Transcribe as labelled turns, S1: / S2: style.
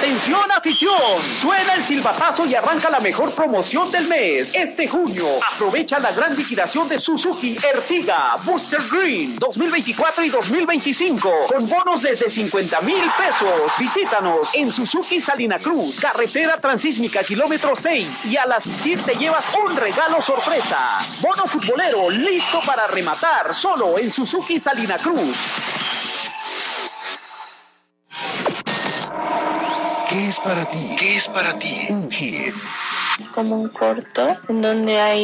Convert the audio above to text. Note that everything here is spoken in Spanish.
S1: ¡Atención, afición! Suena el silbatazo y arranca la mejor promoción del mes. Este junio, aprovecha la gran liquidación de Suzuki Ertiga Booster Green 2024 y 2025 con bonos desde 50,000 pesos. Visítanos en Suzuki Salina Cruz, carretera transísmica kilómetro 6, y al asistir te llevas un regalo sorpresa. Bono futbolero listo para rematar solo en Suzuki Salina Cruz.
S2: ¿Qué es para ti? ¿Qué es para ti un hit?
S3: Como un corto en donde hay